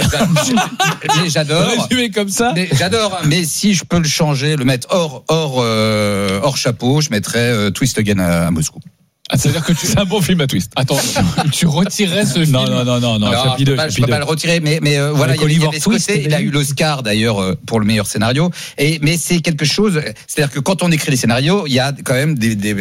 j'adore. Résumé comme ça. J'adore, mais si je peux le changer, le mettre hors chapeau, je mettrais Twist Again à Moscou. Ah, c'est-à-dire que c'est un bon film à twist. Attends, tu retirerais ce film? Non, je peux pas le retirer, mais voilà, il y avait ce côté, il a eu l'Oscar d'ailleurs pour le meilleur scénario. Mais c'est quelque chose, c'est-à-dire que quand on écrit les scénarios, il y a quand même des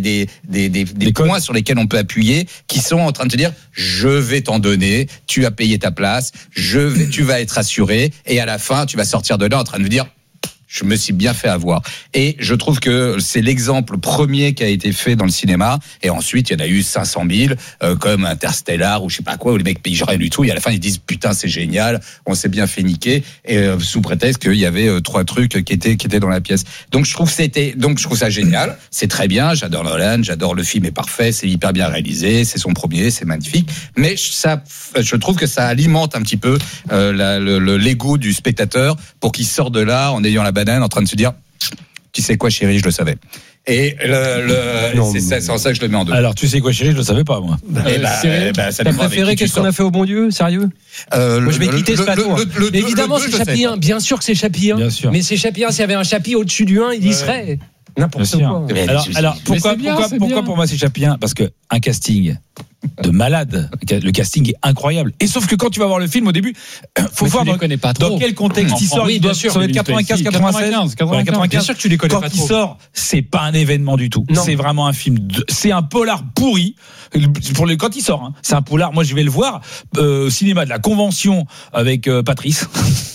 points sur lesquels on peut appuyer, qui sont en train de te dire, je vais t'en donner, tu as payé ta place, tu vas être assuré, et à la fin, tu vas sortir de là en train de me dire, je me suis bien fait avoir. Et je trouve que c'est l'exemple premier qui a été fait dans le cinéma. Et ensuite, il y en a eu 500 000, comme Interstellar ou je sais pas quoi, où les mecs payent rien du tout. Et à la fin, ils disent, putain, c'est génial, on s'est bien fait niquer. Et sous prétexte qu'il y avait 3 trucs qui étaient dans la pièce. Donc je trouve ça génial. C'est très bien. J'adore Nolan, j'adore le film est parfait, c'est hyper bien réalisé, c'est son premier, c'est magnifique. Mais je trouve que ça alimente un petit peu l'ego du spectateur pour qu'il sorte de là en ayant la banane en train de se dire, tu sais quoi chérie, je le savais. Et c'est en ça que je le mets en deux. Alors tu sais quoi chérie, je le savais pas moi. T'as préféré Qu'est-ce qu'on a fait au bon Dieu, sérieux? Moi je vais quitter ce plateau. Évidemment c'est Chappie 1, bien sûr que c'est Chappie 1. Mais c'est Chappie 1, s'il y avait un Chappie au-dessus du 1, il y serait. N'importe quoi. Alors pourquoi pour moi c'est Chappie 1? Parce que un casting de malade, le casting est incroyable. Et sauf que quand tu vas voir le film au début, faut voir dans quel contexte il sort. Oui, bien sûr. Ça va être 95, 96. Bien sûr que tu les connais pas trop. Quand il sort, c'est pas un événement du tout. C'est vraiment un film. C'est un polar pourri. Quand il sort, c'est un polar. Moi, je vais le voir au cinéma de la Convention avec Patrice.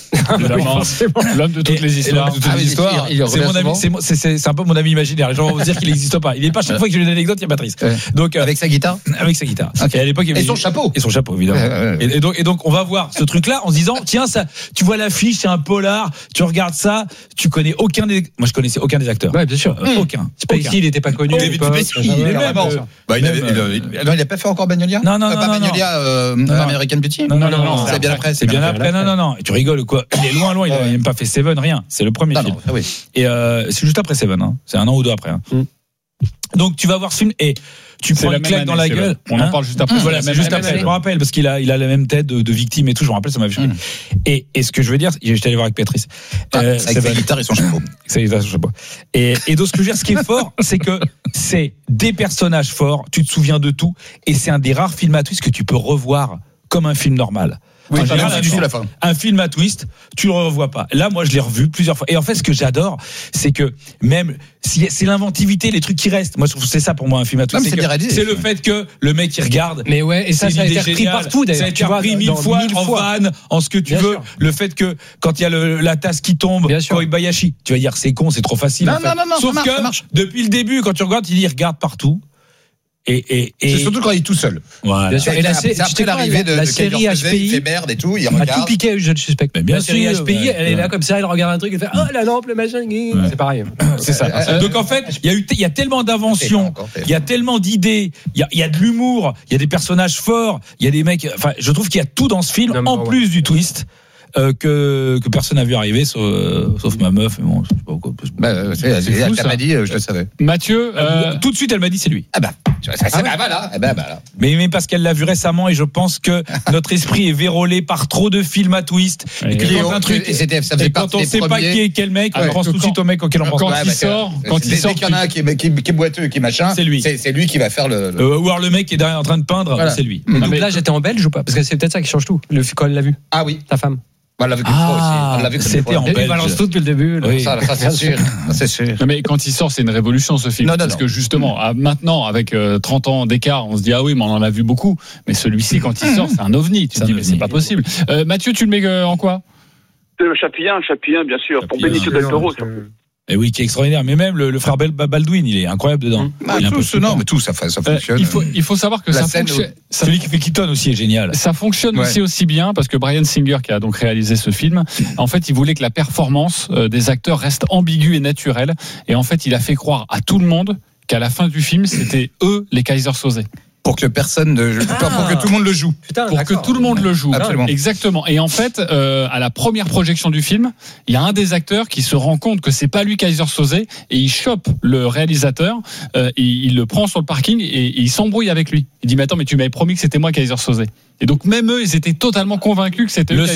L'homme de toutes les histoires. C'est un peu mon ami imaginaire. Les gens vont vous dire qu'il n'existe pas. Il n'est pas chaque fois que j'ai une anecdote, il y a Patrice. Donc avec sa guitare. Okay. À l'époque, et son chapeau. Et son chapeau, évidemment. Et donc, on va voir ce truc-là en se disant, tiens, ça, tu vois l'affiche, c'est un polar, tu regardes ça, tu connais aucun des. Moi, je connaissais aucun des acteurs. Ouais, bien sûr. Aucun. Spacey, il n'était pas connu. Il n'a pas fait encore Magnolia. Non. Pas Magnolia, American Beauty. Non. C'est bien après. C'est bien après. Non. Tu rigoles ou quoi? Il est loin. Il n'a même pas fait Seven, rien. C'est le premier film. Et c'est juste après Seven. C'est 1 an ou 2 après. Donc tu vas voir ce film et tu prends une claque dans la gueule. On en parle juste après. Voilà, c'est juste après. Je me rappelle parce qu'il a la même tête de victime et tout. Je me rappelle, ça m'avait choqué. Et ce que je veux dire, j'étais allé voir avec Patrice. Avec sa guitare et son chapeau. Et donc ce que je veux dire, ce qui est fort, c'est que c'est des personnages forts. Tu te souviens de tout et c'est un des rares films à twist que tu peux revoir comme un film normal. Oui, un film à twist, tu le revois pas. Là, moi, je l'ai revu plusieurs fois. Et en fait, ce que j'adore, c'est que même si c'est l'inventivité, les trucs qui restent. Moi, je trouve que c'est ça pour moi un film à twist. C'est le fait que le mec il regarde. Mais ouais, et ça a été repris partout d'ailleurs. Ça a été repris 1000 fois en van, en ce que tu veux. Le fait que quand il y a la tasse qui tombe, Kobayashi, tu vas dire c'est con, c'est trop facile. Non, sauf que depuis le début, quand tu regardes, il regarde partout. Et c'est surtout quand il est tout seul. Voilà. Bien sûr. Et c'est l'arrivée de la série HPI. Il fait merde et tout, il a regarde. tout piqué, je le suspecte. Mais bien la série HPI, elle est là comme ça, elle regarde un truc, elle fait la lampe, le machin. C'est pareil. C'est ça. Donc en fait, il y a tellement d'inventions, il y a tellement d'idées, il y a de l'humour, il y a des personnages forts, il y a des mecs. Enfin, je trouve qu'il y a tout dans ce film, en plus du twist. Que personne n'a vu arriver sauf ma meuf. Mais bon, je sais pas pourquoi. Elle m'a dit, je le savais. Mathieu, tout de suite, elle m'a dit c'est lui. Voilà. Mais parce qu'elle l'a vu récemment et je pense que notre esprit est vérolé par trop de films à twist. Et que quand un truc, quand on sait pas qui est quel mec, on pense tout de suite au mec auquel on pense. Quand il sort, qu'il y en a un qui est boiteux, qui est machin, c'est lui. C'est lui qui va faire le. Ou alors le mec qui est derrière en train de peindre, c'est lui. Donc là, j'étais en belge ou pas? Parce que c'est peut-être ça qui change tout. Quand elle l'a vu. Ah oui. Ta femme. Elle l'a vu qu'une fois aussi. Elle l'a vu c'était en belge. Il balance tout depuis le début. Oui. Ça, c'est sûr. Non, mais quand il sort, c'est une révolution ce film. Parce que justement, maintenant, avec 30 ans d'écart, on se dit ah oui, mais on en a vu beaucoup. Mais celui-ci, quand il sort, c'est un ovni. Tu te dis mais c'est pas possible. Mathieu, tu le mets en quoi? Chappie 1, bien sûr. Pour Benicio del Toro. Et oui, qui est extraordinaire. Mais même le frère Baldwin, il est incroyable dedans. Tout ça fonctionne. Il faut savoir que ça fonctionne. Celui qui fait Keaton aussi est génial. Ça fonctionne aussi bien parce que Bryan Singer, qui a donc réalisé ce film, en fait, il voulait que la performance des acteurs reste ambiguë et naturelle. Et en fait, il a fait croire à tout le monde qu'à la fin du film, c'était eux les Kaiser Soze. Pour que personne pour que tout le monde le joue. Pour que tout le monde le joue. Absolument. Exactement. Et en fait, à la première projection du film, il y a un des acteurs qui se rend compte que c'est pas lui Kaiser Soze et il chope le réalisateur, il le prend sur le parking et il s'embrouille avec lui. Il dit mais attends, mais tu m'avais promis que c'était moi Kaiser Soze. Et donc même eux, ils étaient totalement convaincus que c'était eux.